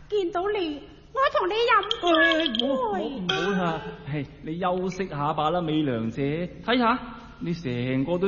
見到你，我同你飲唔好啦，你休息下吧啦，美娘姐，睇下你成個都